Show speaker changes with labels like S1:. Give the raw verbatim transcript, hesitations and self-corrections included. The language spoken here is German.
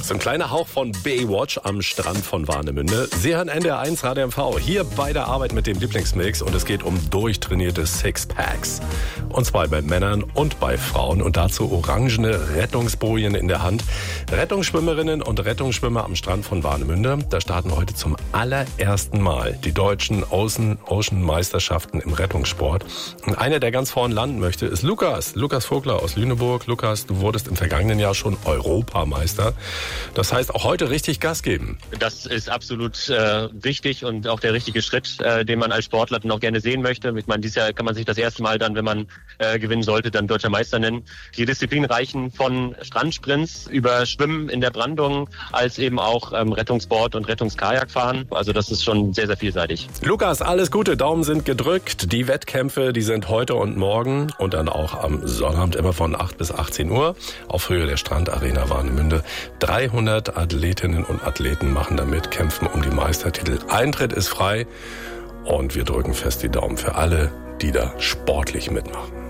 S1: So ein kleiner Hauch von Baywatch am Strand von Warnemünde. Sie hören N D R eins Radio M V hier bei der Arbeit mit dem Lieblingsmix und es geht um durchtrainierte Sixpacks. Und zwar bei Männern und bei Frauen und dazu orangene Rettungsbojen in der Hand. Rettungsschwimmerinnen und Rettungsschwimmer am Strand von Warnemünde. Da starten heute zum allerersten Mal die deutschen Ocean-Meisterschaften im Rettungssport. Und einer, der ganz vorn landen möchte, ist Lukas. Lukas Vogler aus Lüneburg. Lukas, du wurdest im vergangenen Jahr schon Europameister. Das heißt, auch heute richtig Gas geben.
S2: Das ist absolut äh, richtig und auch der richtige Schritt, äh, den man als Sportler dann auch gerne sehen möchte. Ich meine, dieses Jahr kann man sich das erste Mal dann, wenn man äh, gewinnen sollte, dann Deutscher Meister nennen. Die Disziplinen reichen von Strandsprints über Schwimmen in der Brandung als eben auch ähm, Rettungsboard und Rettungskajakfahren. Also das ist schon sehr, sehr vielseitig.
S1: Lukas, alles Gute, Daumen sind gedrückt. Die Wettkämpfe, die sind heute und morgen und dann auch am Sonnabend immer von acht bis achtzehn Uhr auf Höhe der Strandarena Warnemünde. dreihundert Athletinnen und Athleten machen damit, kämpfen um die Meistertitel. Eintritt ist frei und wir drücken fest die Daumen für alle, die da sportlich mitmachen.